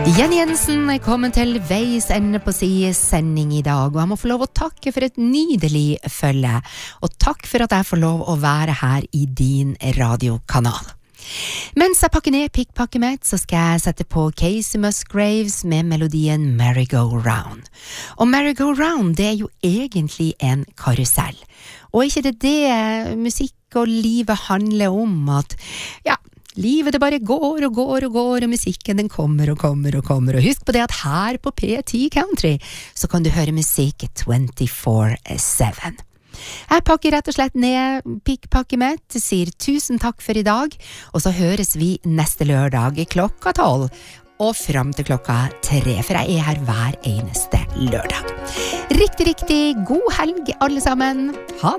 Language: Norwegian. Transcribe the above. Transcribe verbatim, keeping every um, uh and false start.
Jenny Jensen er kommet til veis ende på sin sending i dag, og jeg må få lov å takke for et nydelig følge, og takk for at jeg får lov å være her i din radiokanal. Mens jeg pakker ned pikkpakket mitt, så skal jeg sette på Casey Musgraves med melodien Merry Go Round. Og Merry Go Round, det er jo egentlig en karusell. Og ikke det det musikk og livet handler om, at ja, livet det bare går og går og går, og musikken den kommer og kommer og kommer. Og husk på det at her på P ti Country så kan du høre musikk twenty-four seven. Jeg pakker rett og slett ned pikkpakket mitt, sier tusen takk for i dag, og så høres vi neste lørdag klokka tolv, og fram til klokka tre, for jeg er her hver eneste lørdag. Riktig, riktig god helg alle sammen. Ha det!